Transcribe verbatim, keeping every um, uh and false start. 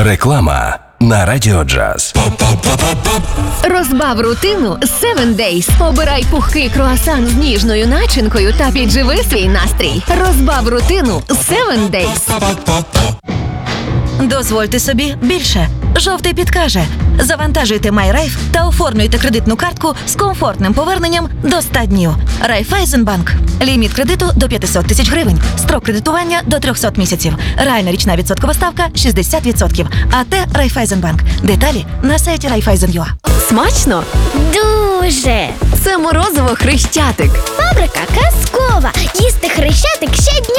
Реклама на Радіо Джаз. Розбав рутину севен дейз. Обирай пухкий круасан з ніжною начинкою та підживи свій настрій. Розбав рутину севен дейз. Дозвольте собі більше. Жовтий підкаже. Завантажуйте MyRaiff та оформлюйте кредитну картку з комфортним поверненням до ста днів. Райфайзенбанк. Ліміт кредиту до п'ятсот тисяч гривень. Строк кредитування до триста місяців. Реальна річна відсоткова ставка шістдесят відсотків. АТ Райфайзенбанк. Деталі на сайті райфайзен.ua. Смачно? Дуже! Це морозиво Хрещатик. Фабрика казкова. Їсти Хрещатик щодня.